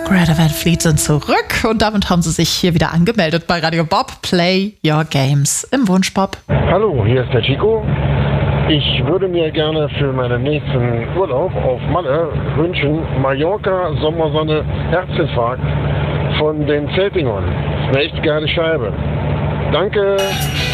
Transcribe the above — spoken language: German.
Greta Van Fleet sind zurück und damit haben sie sich hier wieder angemeldet bei Radio Bob. Play Your Games im Wunschbob. Hallo, hier ist der Chico. Ich würde mir gerne für meinen nächsten Urlaub auf Malle wünschen Mallorca, Sommersonne, Herzinfarkt von den Zeltingern. Eine echt geile Scheibe. Danke.